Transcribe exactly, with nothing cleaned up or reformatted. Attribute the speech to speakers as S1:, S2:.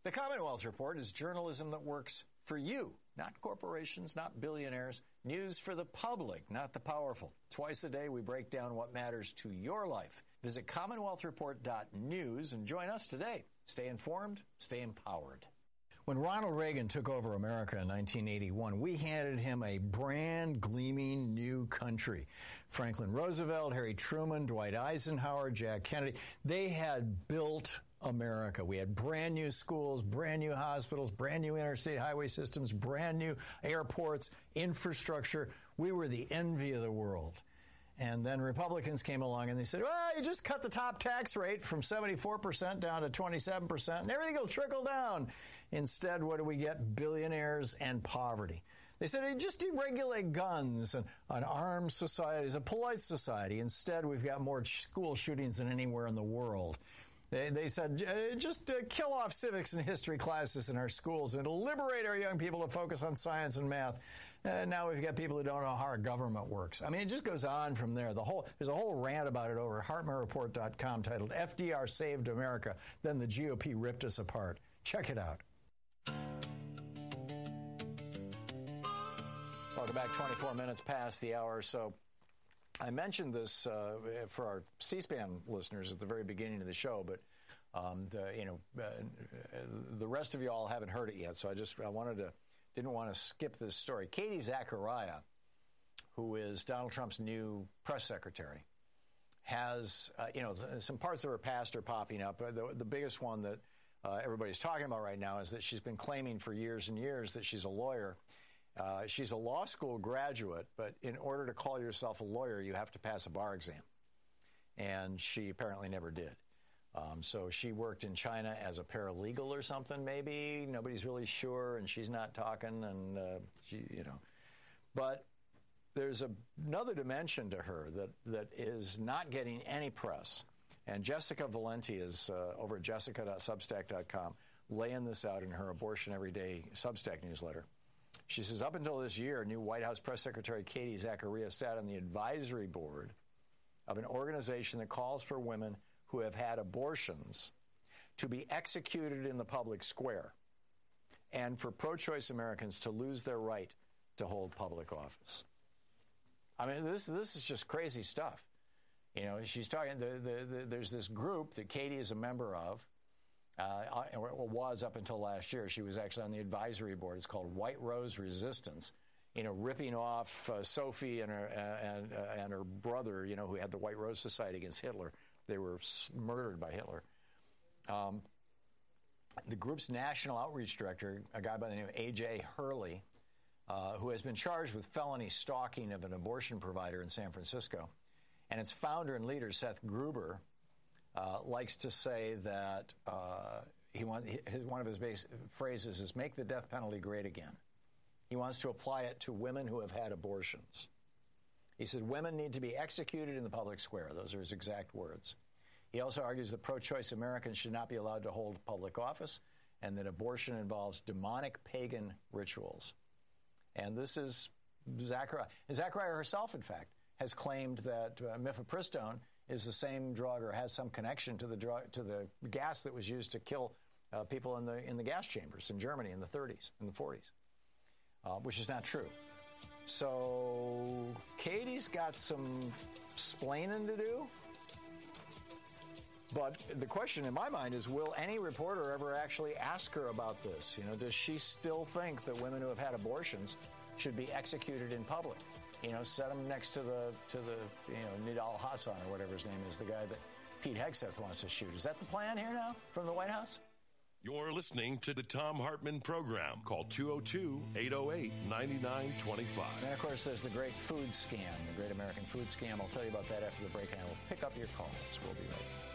S1: The Commonwealth Report is journalism that works for you, not corporations, not billionaires. News for the public, not the powerful. Twice a day, we break down what matters to your life. Visit commonwealth report dot news and join us today. Stay informed, stay empowered. When Ronald Reagan took over America in nineteen eighty-one, we handed him a brand gleaming new country. Franklin Roosevelt, Harry Truman, Dwight Eisenhower, Jack Kennedy, they had built America. We had brand new schools, brand new hospitals, brand new interstate highway systems, brand new airports, infrastructure. We were the envy of the world. And then Republicans came along and they said, well, you just cut the top tax rate from seventy-four percent down to twenty-seven percent and everything will trickle down. Instead, what do we get? Billionaires and poverty. They said, hey, just deregulate guns and an armed society is a polite society. Instead, we've got more school shootings than anywhere in the world. They, they said, just uh, kill off civics and history classes in our schools and liberate our young people to focus on science and math. And now we've got people who don't know how our government works. I mean, it just goes on from there. The whole There's a whole rant about it over at Hartman Report dot com titled F D R Saved America, Then the G O P Ripped Us Apart. Check it out. Welcome back, twenty-four minutes past the hour. So I mentioned this uh, for our C-SPAN listeners at the very beginning of the show, but um, the, you know, uh, the rest of you all haven't heard it yet. So I just I wanted to didn't want to skip this story. Katie Zachariah, who is Donald Trump's new press secretary, has uh, you know some parts of her past are popping up. The, the biggest one that uh, everybody's talking about right now is that she's been claiming for years and years that she's a lawyer. Uh, she's a law school graduate, but in order to call yourself a lawyer, you have to pass a bar exam. And she apparently never did. Um, so she worked in China as a paralegal or something, maybe. Nobody's really sure, and she's not talking, and uh, she, you know. But there's a, another dimension to her that, that is not getting any press. And Jessica Valenti is uh, over at jessica dot substack dot com laying this out in her Abortion Every Day Substack newsletter. She says, up until this year, new White House Press Secretary Katie Zachariah sat on the advisory board of an organization that calls for women who have had abortions to be executed in the public square and for pro-choice Americans to lose their right to hold public office. I mean, this this is just crazy stuff. You know, she's talking, the, the, the, there's this group that Katie is a member of. Uh, or was up until last year. She was actually on the advisory board. It's called White Rose Resistance. You know, ripping off uh, Sophie and her uh, and, uh, and her brother. You know, who had the White Rose Society against Hitler. They were murdered by Hitler. Um, the group's national outreach director, a guy by the name of A J Hurley, uh, who has been charged with felony stalking of an abortion provider in San Francisco, and its founder and leader Seth Gruber. Uh, likes to say that uh, he want, his, one of his base phrases is make the death penalty great again. He wants to apply it to women who have had abortions. He said women need to be executed in the public square. Those are his exact words. He also argues that pro-choice Americans should not be allowed to hold public office and that abortion involves demonic pagan rituals. And this is Zachariah. Zachariah herself, in fact, has claimed that uh, mifepristone is the same drug or has some connection to the drug to the gas that was used to kill uh, people in the in the gas chambers in Germany in the thirties and the forties, uh, which is not true. So Katie's got some splaining to do. But the question in my mind is, will any reporter ever actually ask her about this? You know, does she still think that women who have had abortions should be executed in public? You know, set him next to the, to the you know, Nidal Hassan or whatever his name is, the guy that Pete Hegseth wants to shoot. Is that the plan here now from the White House?
S2: You're listening to the Thom Hartmann Program. Call two oh two, eight oh eight, nine nine two five.
S1: And, of course, there's the great food scam, the great American food scam. I'll tell you about that after the break, and I will pick up your calls. We'll be right back.